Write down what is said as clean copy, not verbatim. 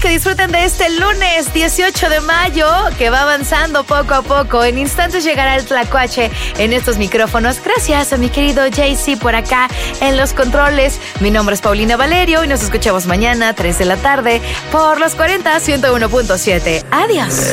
que disfruten de este lunes 18 de mayo, que va avanzando poco a poco. En instantes llegará el tlacuache en estos micrófonos. Gracias a mi querido JC por acá en los controles. Mi nombre es Paulina Valerio y nos escuchamos mañana 3 de la tarde por los 40 101.7. Adiós.